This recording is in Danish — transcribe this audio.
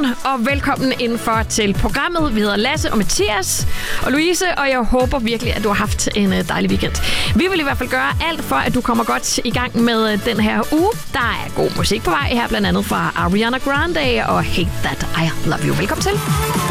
Godmorgen og velkommen indenfor til programmet. Vi hedder Lasse og Mathias og Louise, og jeg håber virkelig, at du har haft en dejlig weekend. Vi vil i hvert fald gøre alt for, at du kommer godt i gang med den her uge. Der er god musik på vej her, blandt andet fra Ariana Grande og Hate That I Love You. Velkommen til.